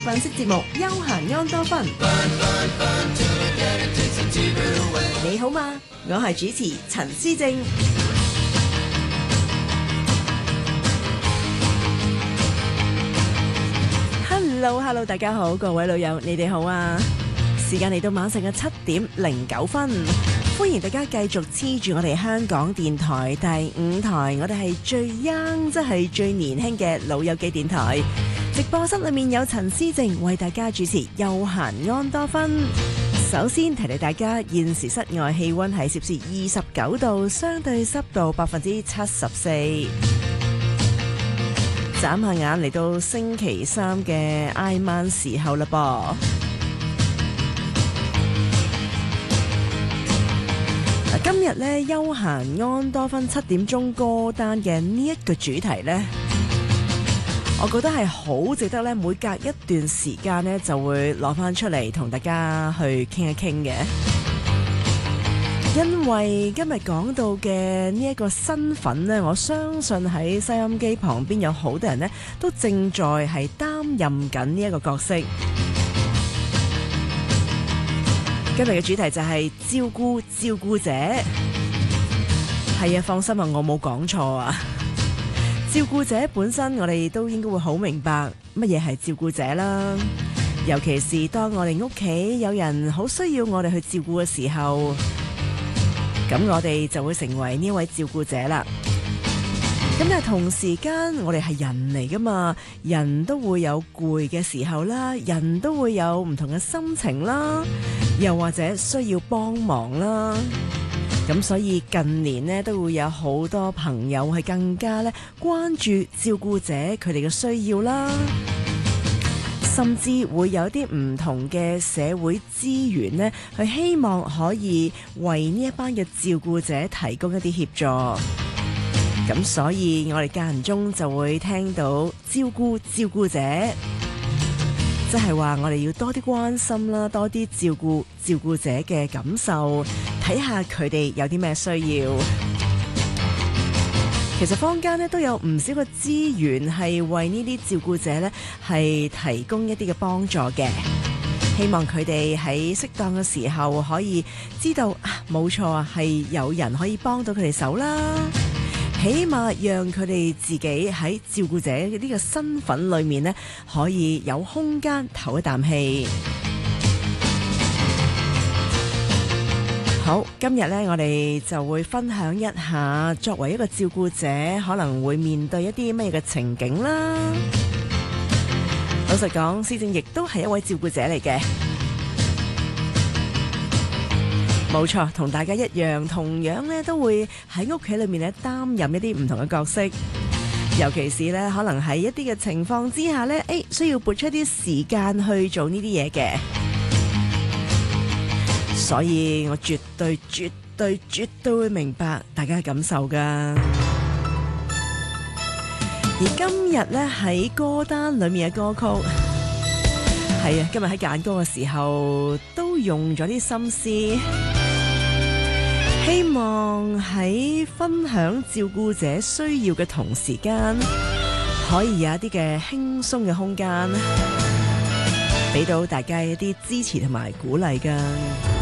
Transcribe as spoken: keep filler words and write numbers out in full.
粉飾節目休閒安多芬。你好嗎？我係主持陳思正。Hello Hello， 大家好，各位老友，你哋好啊！時間嚟到晚上嘅七點零九分，歡迎大家繼續黐住我哋香港電台第五台，我哋係最 young， 即係最年輕嘅老友記電台。直播室裏面有陳思正為大家主持休閒安多芬。首先提提大家，現時室外氣溫係攝氏二十九度，相對濕度百分之七十四。眨下眼嚟到星期三嘅挨晚時候啦噃。今日咧休閒安多芬七點鐘歌單嘅呢一個主題呢，我覺得係好值得咧，每隔一段時間咧就會攞翻出嚟同大家去傾一傾嘅。因為今日講到嘅呢一個身份呢，我相信喺收音機旁邊有好多人呢都正在係擔任緊呢一個角色。今日嘅主題就係照顧照顧者。係啊，放心啊，我冇講錯啊。照顧者本身，我哋都應該會好明白乜嘢係照顧者啦。尤其是當我哋屋企有人好需要我哋去照顧嘅時候，咁我哋就會成為呢位照顧者啦。咁但係同時間，我哋係人嚟噶嘛，人都會有攰嘅時候啦，人都會有唔同嘅心情啦，又或者需要幫忙啦。咁所以近年呢，都會有好多朋友係更加咧關注照顧者佢哋嘅需要啦，甚至會有啲唔同嘅社會資源呢，去希望可以為呢一班嘅照顧者提供一啲協助。咁所以我哋間唔中就會聽到照顧照顧者，即係話我哋要多啲關心啦，多啲照顧照顧者嘅感受，睇下佢哋有啲咩需要。其實坊間咧都有唔少嘅資源係為呢啲照顧者咧係提供一啲嘅幫助嘅，希望佢哋喺適當嘅時候可以知道啊，冇錯啊，係有人可以幫到佢哋手啦。起碼讓佢哋自己喺照顧者呢個身份裏面呢，可以有空間唞一啖氣。好，今日呢，我哋就會分享一下作為一個照顧者可能會面對一啲咩嘅情景啦。老實講，思正亦都係一位照顧者嚟嘅。冇錯，同大家一樣，同樣咧都會喺屋企裏面咧擔任一啲唔同嘅角色，尤其是咧可能喺一啲嘅情況之下咧，誒需要撥出一啲時間去做呢啲嘢嘅，所以我絕對絕對絕對會明白大家嘅感受㗎。而今日咧喺歌單裏面嘅歌曲，係啊，今日喺揀歌嘅時候都用咗啲心思。希望喺分享照顧者需要嘅同時間，可以有一啲嘅輕鬆嘅空間，俾到大家一啲支持同埋鼓勵㗎。